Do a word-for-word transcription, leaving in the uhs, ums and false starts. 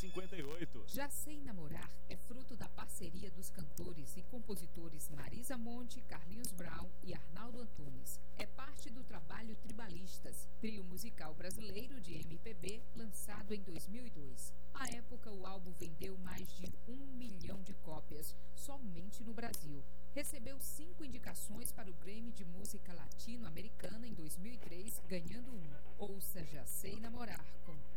cinquenta e oito. Já Sei Namorar é fruto da parceria dos cantores e compositores Marisa Monte, Carlinhos Brown e Arnaldo Antunes. É parte do trabalho Tribalistas, trio musical brasileiro de M P B lançado em dois mil e dois. À época, o álbum vendeu mais de um milhão de cópias, somente no Brasil. Recebeu cinco indicações para o Grammy de Música Latino-Americana em dois mil e três, ganhando um. Ouça Já Sei Namorar com